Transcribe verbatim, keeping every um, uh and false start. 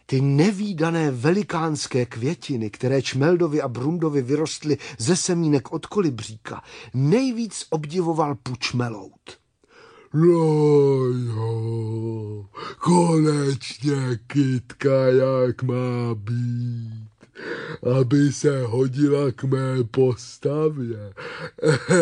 Ty nevídané velikánské květiny, které Čmeldovi a Brundovi vyrostly ze semínek od kolibříka, nejvíc obdivoval Pučmelout. No jo, konečně kytka jak má být, aby se hodila k mé postavě.